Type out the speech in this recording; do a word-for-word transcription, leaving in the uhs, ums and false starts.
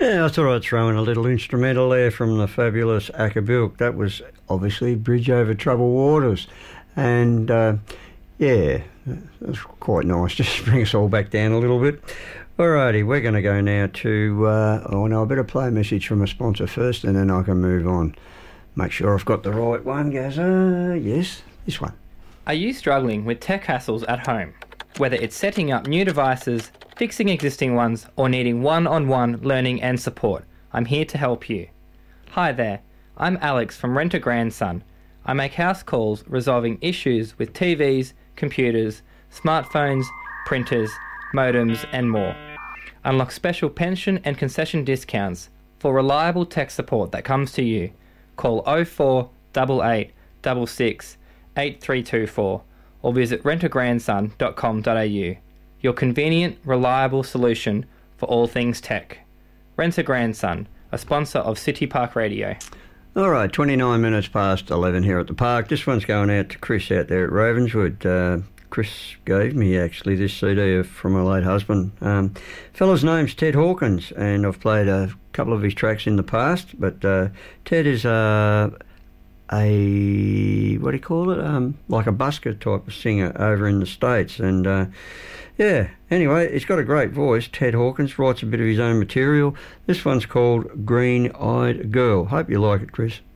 Yeah, I thought I'd throw in a little instrumental there from the fabulous Acapulco. That was obviously Bridge Over Troubled Waters. And, uh, yeah, it was quite nice just to bring us all back down a little bit. Alrighty, we're going to go now to, uh, oh no, I better play a message from a sponsor first and then I can move on. Make sure I've got the right one, Gazza. Yes, this one. Are you struggling with tech hassles at home? Whether it's setting up new devices, fixing existing ones, or needing one-on-one learning and support, I'm here to help you. Hi there, I'm Alex from Rent a Grandson. I make house calls resolving issues with T Vs, computers, smartphones, printers, modems, and more. Unlock special pension and concession discounts for reliable tech support that comes to you. Call oh four eight eight six six eight three two four or visit rent a grandson dot com dot a u. Your convenient, reliable solution for all things tech. Rent a Grandson, a sponsor of City Park Radio. All right, twenty-nine minutes past eleven here at the park. This one's going out to Chris out there at Ravenswood. Uh, Chris gave me, actually, this C D from my late husband. Um, fella's name's Ted Hawkins, and I've played a couple of his tracks in the past, but uh, Ted is uh, a, what do you call it, um, like a busker type of singer over in the States, and uh, yeah, anyway, he's got a great voice. Ted Hawkins writes a bit of his own material. This one's called Green Eyed Girl. Hope you like it, Chris.